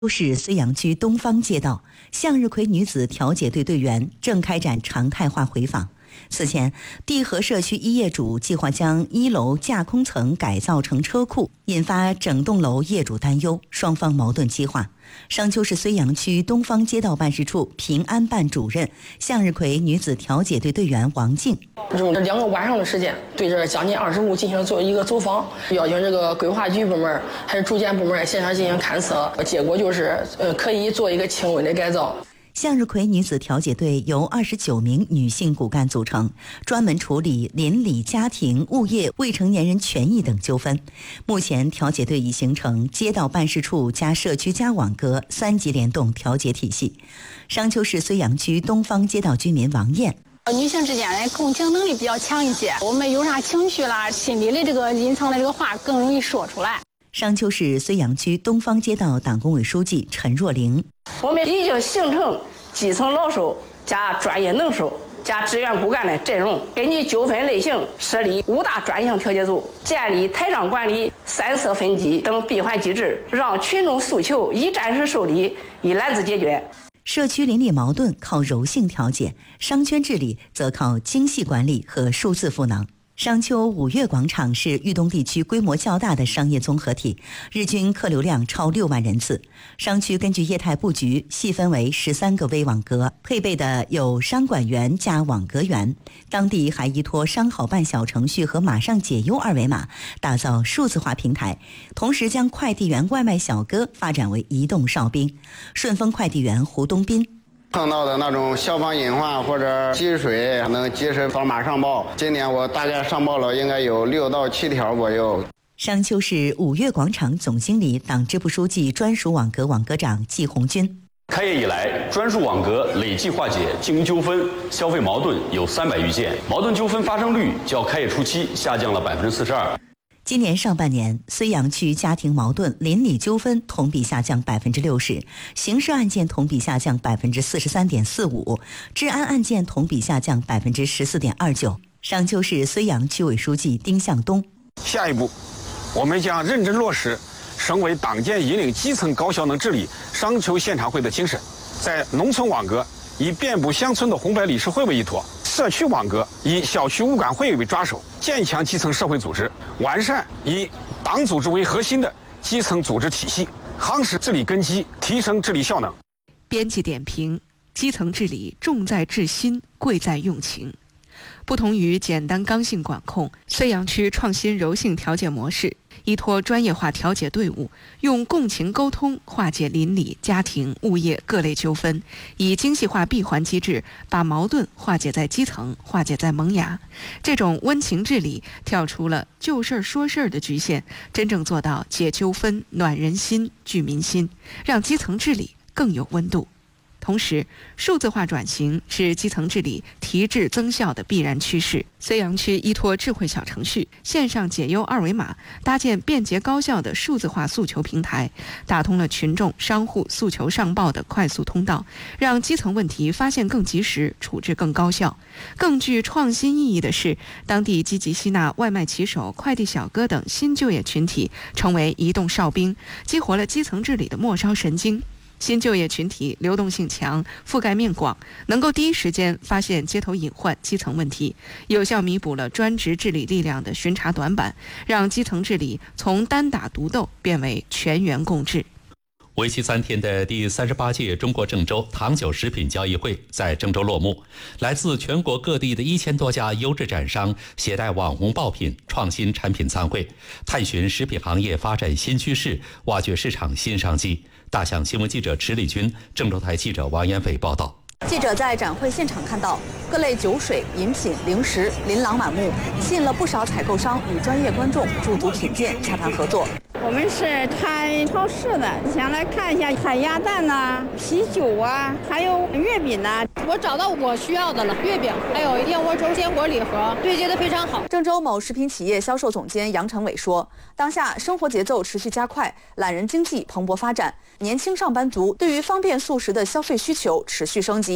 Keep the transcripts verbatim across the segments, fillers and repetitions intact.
都市睢阳区东方街道向日葵女子调解队队员正开展常态化回访。此前，地河社区一业主计划将一楼架空层改造成车库，引发整栋楼业主担忧，双方矛盾激化。商丘市睢阳区东方街道办事处平安办主任、向日葵女子调解队队员王静用这两个晚上的时间，对这将近二十户进行做一个走访，邀请这个规划局部门还是住建部门现场进行勘测，结果就是呃可以做一个轻微的改造。 向日葵女子调解队由二十九名女性骨干组成，专门处理邻里、家庭、物业、未成年人权益等纠纷。目前，调解队已形成街道办事处加社区加网格三级联动调解体系。商丘市睢阳区东方街道居民王艳。 女性之间的共情能力比较强一些，我们有啥情绪啦，心里的这个隐藏的这个话更容易说出来。 商丘市睢阳区东方街道党工委书记陈若玲， 我们已经形成基层老手加专业能手加志愿骨干的阵容，根据纠纷类型设立五大专项调解组，建立台账管理、三色分级等闭环机制，让群众诉求一站式受理，一揽子解决。 社区邻里矛盾靠柔性调解，商圈治理则靠精细管理和数字赋能。商丘五月广场是豫东地区规模较大的商业综合体，日均客流量超六万人次。商区根据业态布局细分为十三个微网格，配备的有商管员加网格员。当地还依托商好办小程序和马上解忧二维码，打造数字化平台，同时将快递员、外卖小哥发展为移动哨兵。顺丰快递员胡东斌。 碰到的那种消防隐患或者积水，能及时扫码上报。今年我大概上报了应该有六到七条左右。 商丘市五月广场总经理、党支部书记、专属网格网格长季红军。 开业以来，专属网格累计化解经营纠纷、消费矛盾有三百余件，矛盾纠纷发生率较开业初期下降了百分之四十二。 今年上半年，睢阳区家庭矛盾、邻里纠纷同比下降百分之六十，刑事案件同比下降百分之四十三点四五，治安案件同比下降百分之十四点二九。商丘市睢阳区委书记丁向东， 下一步，我们将认真落实省委党建引领基层高效能治理商丘现场会的精神，在农村网格以遍布乡村的红白理事会为依托，社区网格以小区物管会为抓手，建强基层社会组织，完善以党组织为核心的基层组织体系，夯实治理根基，提升治理效能。 编辑点评：基层治理重在治心，贵在用情。不同于简单刚性管控，睢阳区创新柔性调解模式，依托专业化调解队伍，用共情沟通化解邻里、家庭、物业各类纠纷，以精细化闭环机制把矛盾化解在基层，化解在萌芽。这种温情治理跳出了就事儿说事儿的局限，真正做到解纠纷、暖人心、聚民心，让基层治理更有温度。同时，数字化转型是基层治理提质增效的必然趋势。睢阳区依托智慧小程序、线上解忧二维码，搭建便捷高效的数字化诉求平台，打通了群众、商户诉求上报的快速通道，让基层问题发现更及时，处置更高效。更具创新意义的是，当地积极吸纳外卖骑手、快递小哥等新就业群体，成为移动哨兵，激活了基层治理的末梢神经。新就业群体流动性强，覆盖面广，能够第一时间发现街头隐患、基层问题，有效弥补了专职治理力量的巡查短板，让基层治理从单打独斗变为全员共治。 为期三天的第三十八届中国郑州糖酒食品交易会在郑州落幕。来自全国各地的一千多家优质展商携带网红爆品、创新产品参会，探寻食品行业发展新趋势，挖掘市场新商机。大象新闻记者池丽君、郑州台记者王延斐报道。 记者在展会现场看到，各类酒水、饮品、零食琳琅满目，吸引了不少采购商与专业观众驻足品鉴、洽谈合作。 我们是看超市的，想来看一下海鸭蛋呐、啊、啤酒啊，还有月饼呐、啊。 我找到我需要的了，月饼，还有燕窝粥、坚果礼盒，对接的非常好。 郑州某食品企业销售总监杨成伟说，当下生活节奏持续加快，懒人经济蓬勃发展，年轻上班族对于方便速食的消费需求持续升级。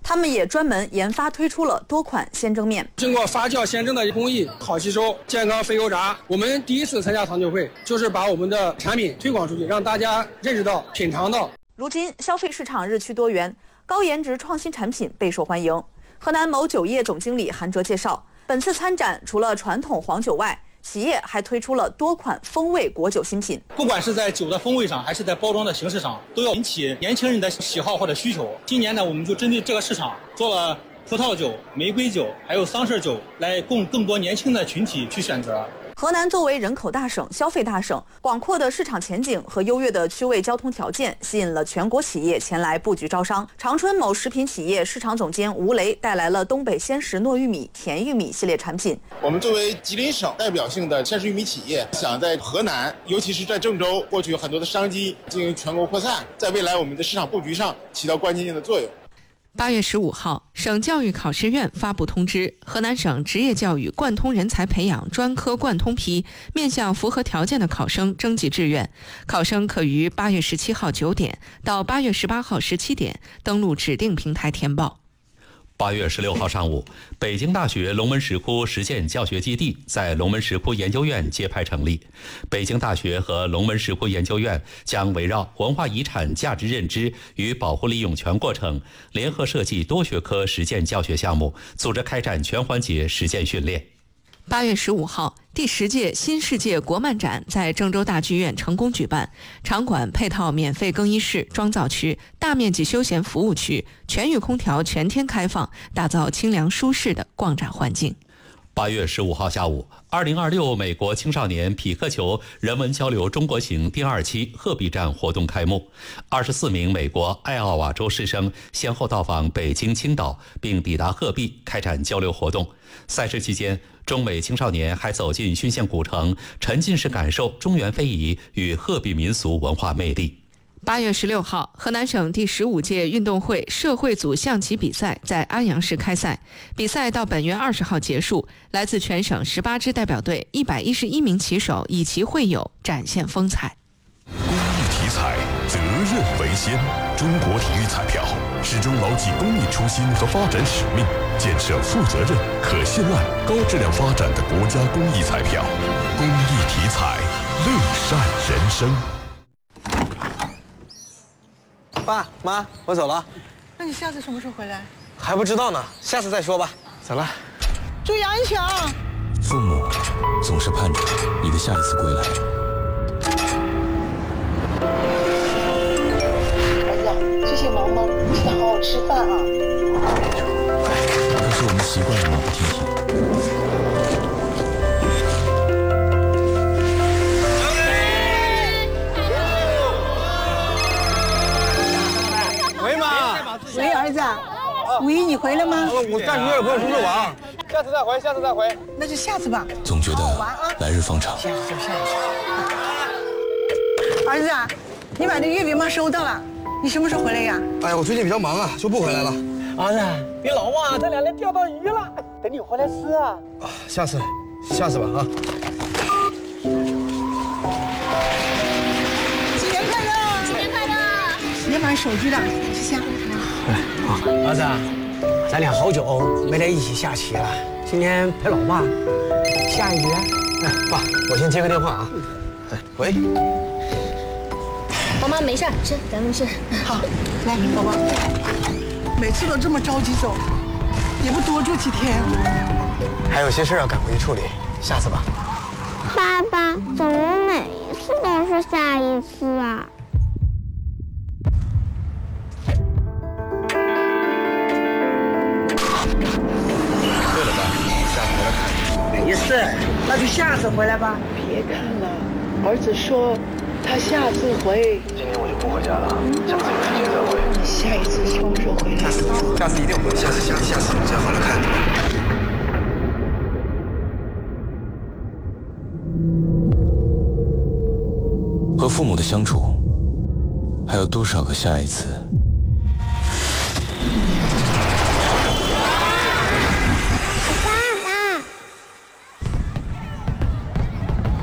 他们也专门研发推出了多款鲜蒸面。 经过发酵鲜蒸的工艺，好吸收，健康肥油炸。我们第一次参加糖酒会，就是把我们的产品推广出去，让大家认识到、品尝到。 如今消费市场日趋多元，高颜值创新产品备受欢迎。河南某酒业总经理韩哲介绍，本次参展除了传统黄酒外，企业还推出了多款风味果酒新品。 不管是在酒的风味上，还是在包装的形式上，都要引起年轻人的喜好或者需求。今年呢，我们就针对这个市场做了葡萄酒、玫瑰酒，还有桑葚酒，来供更多年轻的群体去选择。 河南作为人口大省、消费大省，广阔的市场前景和优越的区位交通条件，吸引了全国企业前来布局招商。长春某食品企业市场总监吴雷带来了东北鲜食糯玉米、甜玉米系列产品。 我们作为吉林省代表性的鲜食玉米企业，想在河南，尤其是在郑州，获取很多的商机，进行全国扩散，在未来我们的市场布局上起到关键性的作用。 八月十五号，省教育考试院发布通知，河南省职业教育贯通人才培养专科贯通批面向符合条件的考生征集志愿，考生可于八月十七号九点到八月十八号十七点登录指定平台填报。 八月十六号上午，北京大学龙门石窟实践教学基地在龙门石窟研究院揭牌成立。北京大学和龙门石窟研究院将围绕文化遗产价值认知与保护利用全过程，联合设计多学科实践教学项目，组织开展全环节实践训练。 八月十五号，第十届新世界国漫展在郑州大剧院成功举办，场馆配套免费更衣室、妆造区、大面积休闲服务区，全域空调全天开放，打造清凉舒适的逛展环境。 八月十五号下午，二零二六美国青少年匹克球人文交流中国行第二期鹤壁站活动开幕。二十四名美国艾奥瓦州师生先后到访北京、青岛，并抵达鹤壁开展交流活动。赛事期间，中美青少年还走进巽县古城，沉浸式感受中原非遗与鹤壁民俗文化魅力。 八月十六号，河南省第十五届运动会社会组象棋比赛在安阳市开赛，比赛到本月二十号结束。来自全省十八支代表队、一百一十一名棋手以棋会友，展现风采。 公益体彩，责任为先。中国体育彩票始终牢记公益初心和发展使命，建设负责任、可信赖、高质量发展的国家公益彩票。公益体彩，乐善人生。 爸妈，我走了。 那你下次什么时候回来？ 还不知道呢，下次再说吧。走了， 注意安全啊！ 父母总是盼着你的下一次归来。 儿子，最近忙吗？记得好好吃饭啊。 可是我们习惯了马不停蹄。 喂，儿子，五一你回来吗？ 我暂时有点朋友出去玩，下次再回，下次再回。 那就下次吧。 总觉得来日方长。 下次就下次。儿子，你把这月饼吗收到了？你什么时候回来呀？ 哎呀，我最近比较忙啊，就不回来了。 儿子，你老忘这两天钓到鱼了，等你回来吃啊。 啊，下次，下次吧啊。 新年快乐！新年快乐！别玩手机了，去下。 哎，好，儿子，咱俩好久没在一起下棋了，今天陪老爸下一局。哎，爸，我先接个电话啊。哎，喂。 宝妈没事，是咱没事。 好，来，宝宝，每次都这么着急走，也不多住几天。 还有些事要赶回去处理，下次吧。 爸爸，怎么每一次都是下一次啊？ 没事，那就下次回来吧。别看了，儿子说他下次回。 今天我就不回家了，下次有时间再回。 你下一次什么时候回来？ 下次，下次一定回。下次，下次，下次，再回来看。 和父母的相处，还有多少个下一次？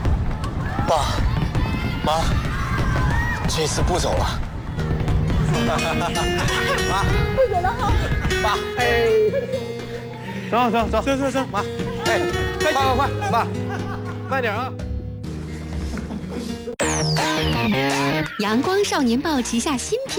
爸妈，这次不走了。 妈， 不觉得好？ 爸，哎，走走走走走走，妈，哎，快快快，爸，慢点啊。 阳光少年报旗下新品